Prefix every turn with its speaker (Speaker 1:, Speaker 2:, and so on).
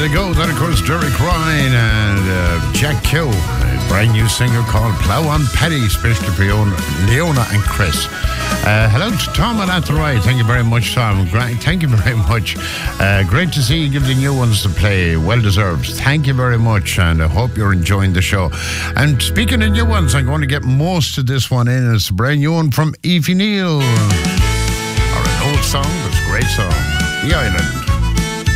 Speaker 1: they go. That, of course, Derek Ryan and Jack Kew. A brand new single called Plough on Paddy, especially for Leona and Chris. Hello to Tom and Athenry. Thank you very much, Tom. Thank you very much. Great to see you give the new ones to play. Well deserved. Thank you very much, and I hope you're enjoying the show. And speaking of new ones, I'm going to get most of this one in. It's a brand new one from Aoife Neal. Or an old song, but it's a great song. The Island.